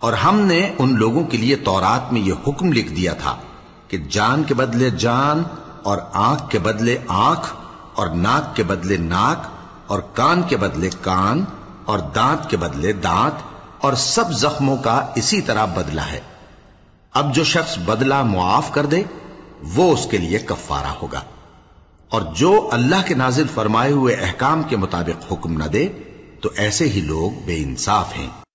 और हमने उन लोगों के लिए तौरात में यह हुक्म लिख दिया था कि जान के बदले जान और आंख के बदले आंख और नाक के बदले नाक और कान के बदले कान और दांत के बदले दांत और सब जख्मों का इसी तरह बदला है। अब जो शख्स बदला मुआफ कर दे वो उसके लिए कफ्फारा होगा, और जो अल्लाह के नाजिल फरमाए हुए अहकाम के मुताबिक हुक्म न दे तो ऐसे ही लोग बेइंसाफ हैं।